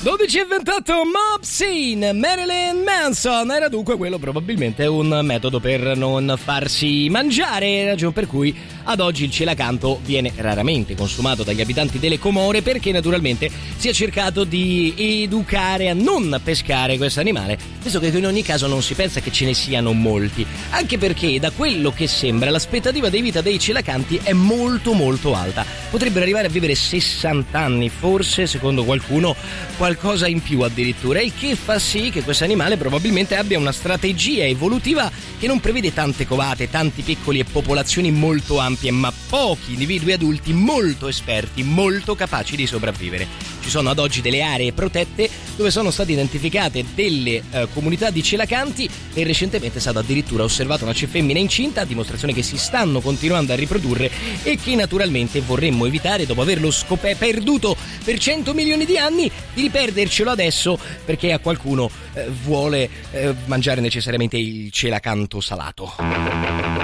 12:28, Mob Scene, Marilyn Manson era dunque quello probabilmente un metodo per non farsi mangiare, ragione per cui ad oggi il celacanto viene raramente consumato dagli abitanti delle Comore, perché naturalmente si è cercato di educare a non pescare questo animale, visto che in ogni caso non si pensa che ce ne siano molti, anche perché da quello che sembra l'aspettativa di vita dei celacanti è molto molto alta, potrebbero arrivare a vivere 60 anni, forse secondo qualcuno qualcosa in più addirittura, il che fa sì che questo animale probabilmente abbia una strategia evolutiva che non prevede tante covate, tanti piccoli e popolazioni molto ampie, ma pochi individui adulti molto esperti, molto capaci di sopravvivere. Ci sono ad oggi delle aree protette dove sono state identificate delle comunità di celacanti e recentemente è stata addirittura osservata una femmina incinta, a dimostrazione che si stanno continuando a riprodurre e che naturalmente vorremmo evitare, dopo averlo perduto per 100 milioni di anni, di riperdercelo adesso perché a qualcuno vuole mangiare necessariamente il celacanto salato.